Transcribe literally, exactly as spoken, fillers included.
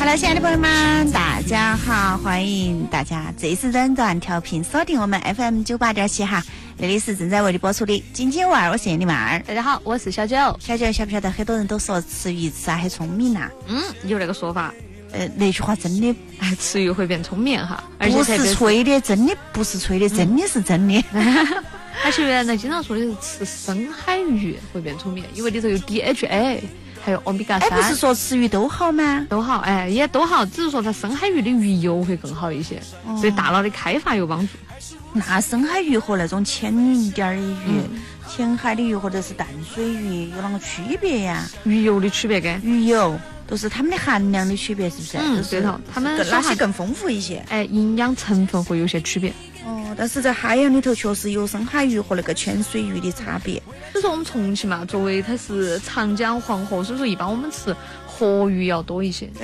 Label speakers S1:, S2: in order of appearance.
S1: Hello， 亲爱的朋友们，大家好，欢迎大家这次诊断调频锁定我们 F M 九八点七哈，这里是正在为你播出的金金娃儿，我是叶丽妹儿。
S2: 大家好，我是小九。
S1: 小九，晓不晓得很多人都说吃鱼吃啊很聪明呐、啊？
S2: 嗯，有那个说法。
S1: 呃，那句话真的，
S2: 哎，吃鱼会变聪明哈，而且
S1: 不是吹的，真的不是吹的，真的是真的。
S2: 而且原来经常说的是吃深海鱼会变聪明，因为里头有 D H A。还有欧米伽三，
S1: 哎，不是说吃鱼都好吗？
S2: 都好，哎，也都好，只是说它深海鱼的鱼油会更好一些，哦、对大脑的开发有帮助。
S1: 那深海鱼和那种浅一点的鱼、嗯、浅海的鱼或者是淡水鱼有哪个区别呀？
S2: 鱼油的区别跟
S1: 鱼油都是它们的含量的区别，是不是？
S2: 嗯，对头，它们
S1: 哪些更丰富一些？
S2: 哎，营养成分会有些区别。
S1: 哦，但是在海洋里头确实有深海鱼和那个浅水鱼的差别。
S2: 所以说我们重庆嘛，作为它是长江黄河，所以说一般我们吃河鱼要多一些。